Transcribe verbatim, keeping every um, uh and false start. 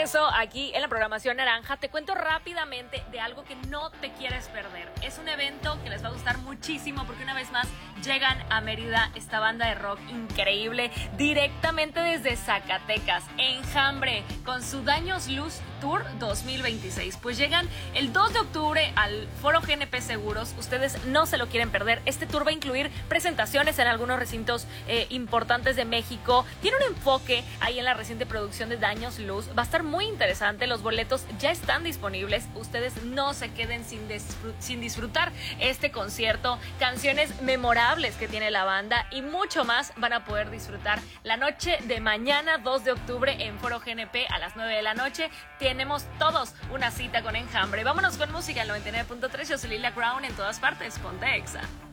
regreso aquí en la programación naranja. Te cuento rápidamente de algo que no te quieres perder. Es un evento que les va a gustar muchísimo porque una vez más llegan a Mérida esta banda de rock increíble directamente desde Zacatecas, Enjambre, con su Daños Luz Tour dos mil veintiséis. Pues llegan el dos de octubre al Foro G N P Seguros. Ustedes no se lo quieren perder. Este tour va a incluir presentaciones en algunos recintos eh, importantes de México. Tiene un enfoque ahí en la reciente producción de Daños Luz. Va a estar muy interesante. Los boletos ya están disponibles. Ustedes no se queden sin, disfrut- sin disfrutar este concierto. Canciones memorables que tiene la banda y mucho más van a poder disfrutar la noche de mañana dos de octubre en Foro G N P a las nueve de la noche. Tenemos todos una cita con Enjambre. Vámonos con música al noventa y nueve punto tres. Yo soy Lila Crown, en todas partes. Ponte Exa.